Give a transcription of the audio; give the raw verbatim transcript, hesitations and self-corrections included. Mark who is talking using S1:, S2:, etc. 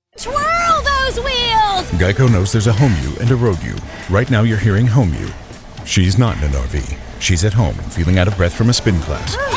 S1: Twirl those wheels!
S2: Geico knows there's a home you and a road you. Right now you're hearing home you. She's not in an R V. She's at home, feeling out of breath from a spin class.